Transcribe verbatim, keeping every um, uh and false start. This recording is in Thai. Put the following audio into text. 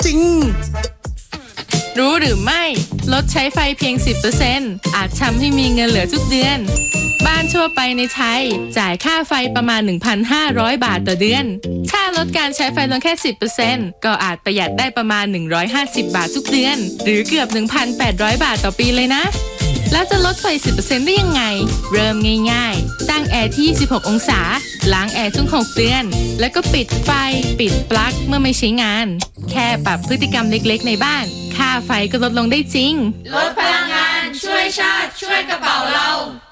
จริงรู้หรือไม่ลดใช้ไฟเพียง สิบเปอร์เซ็นต์ อาจทำให้มีเงินเหลือทุกเดือนบ้านทั่วไปในไทยจ่ายค่าไฟประมาณ หนึ่งพันห้าร้อย บาทต่อเดือนถ้าลดการใช้ไฟลงแค่ สิบเปอร์เซ็นต์ ก็อาจประหยัดได้ประมาณ หนึ่งร้อยห้าสิบ บาททุกเดือนหรือเกือบ หนึ่งพันแปดร้อย บาทต่อปีเลยนะแล้วจะลดไฟ สิบเปอร์เซ็นต์ ได้ยังไงเริ่มง่ายๆตั้งแอร์ที่ยี่สิบหกองศาล้างแอร์ทุกหกเดือนแล้วก็ปิดไฟปิดปลั๊กเมื่อไม่ใช้งานแค่ปรับพฤติกรรมเล็กๆในบ้านค่าไฟก็ลดลงได้จริงลดพลังงานช่วยชาติช่วยกระเป๋าเรา